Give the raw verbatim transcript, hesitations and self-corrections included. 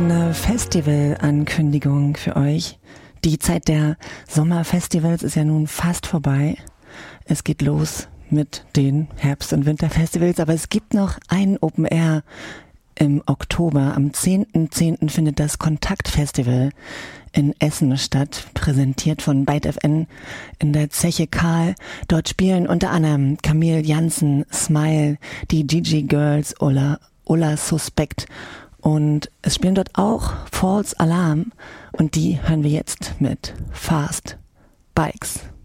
Eine Festival-Ankündigung für euch. Die Zeit der Sommerfestivals ist ja nun fast vorbei. Es geht los mit den Herbst- und Winterfestivals, aber es gibt noch ein Open Air im Oktober. Am zehnten zehnten findet das Kontaktfestival in Essen statt, präsentiert von Byte F N in der Zeche Karl. Dort spielen unter anderem Camille Jansen, Smile, die Gigi Girls, Ola, Ola Suspect. Und es spielen dort auch False Alarm und die hören wir jetzt mit Fast Bikes.